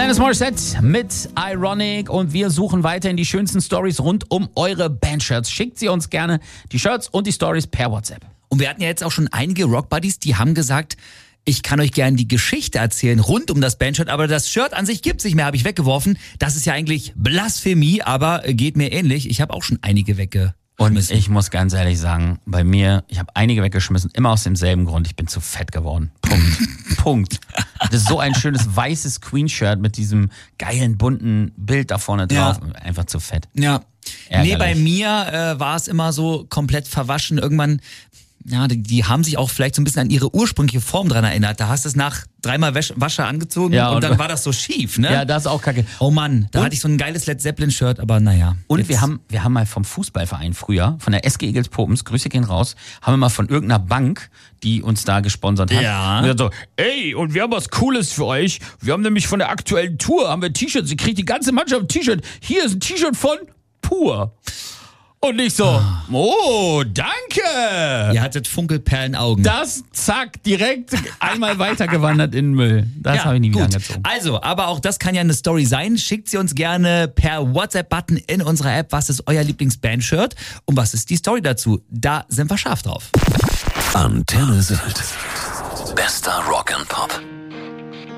Alanis Morissette mit Ironic und wir suchen weiterhin die schönsten Stories rund um eure Bandshirts. Schickt sie uns gerne, die Shirts und die Stories per WhatsApp. Und wir hatten ja jetzt auch schon einige Rockbuddies, die haben gesagt, ich kann euch gerne die Geschichte erzählen rund um das Bandshirt, aber das Shirt an sich gibt's nicht mehr, habe ich weggeworfen. Das ist ja eigentlich Blasphemie, aber geht mir ähnlich. Ich habe auch schon einige weggeschmissen. Und ich muss ganz ehrlich sagen, bei mir, ich habe einige weggeschmissen, immer aus demselben Grund. Ich bin zu fett geworden. Punkt. Das ist so ein schönes weißes Queen-Shirt mit diesem geilen, bunten Bild da vorne drauf. Ja. Einfach zu fett. Ja. Ärgerlich. Nee, bei mir war es immer so komplett verwaschen. Irgendwann, ja, die haben sich auch vielleicht so ein bisschen an ihre ursprüngliche Form dran erinnert. Da hast du es nach 3-mal Wasche angezogen und dann war das so schief, ne? Ja, das ist auch kacke. Oh Mann, da hatte ich so ein geiles Led Zeppelin-Shirt, aber naja. Und wir haben mal vom Fußballverein früher, von der SG Egels Popens, Grüße gehen raus, haben wir mal von irgendeiner Bank, die uns da gesponsert hat, gesagt so, ey, und wir haben was Cooles für euch. Wir haben nämlich von der aktuellen Tour, haben wir T-Shirts, ihr kriegt die ganze Mannschaft ein T-Shirt. Hier ist ein T-Shirt von Pur. Und ich so, oh, danke. Ihr hattet Funkelperlenaugen. Das, zack, direkt einmal weitergewandert in den Müll. Das habe ich nie wieder angezogen. Also, aber auch das kann ja eine Story sein. Schickt sie uns gerne per WhatsApp-Button in unserer App. Was ist euer Lieblingsband-Shirt? Und was ist die Story dazu? Da sind wir scharf drauf. Antenne Sylt. Bester Rock and Pop.